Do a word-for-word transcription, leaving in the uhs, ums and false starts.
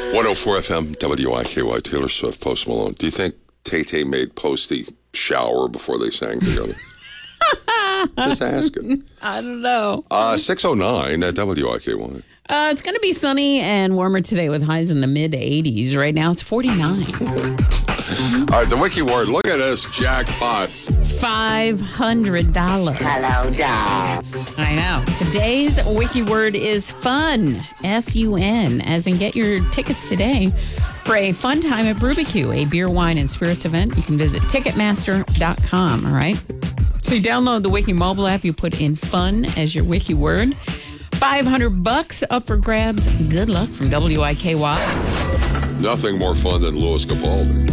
one oh four F M, W I K Y, Taylor Swift, Post Malone. Do you think Tay-Tay made Posty shower before they sang together? Just asking. I don't know. Uh, six oh nine at W I K Y. Uh, it's going to be sunny and warmer today with highs in the mid eighties. Right now, it's forty-nine. All right, the wiki word. Look at this jackpot. five hundred dollars. Hello, doll. I know. Today's wiki word is fun. F U N, as in get your tickets today for a fun time at Brubicue, a beer, wine, and spirits event. You can visit Ticketmaster dot com, all right? So you download the Wiki mobile app, you put in fun as your wiki word. five hundred bucks up for grabs. Good luck from W I K Y. Nothing more fun than Louis Capaldi.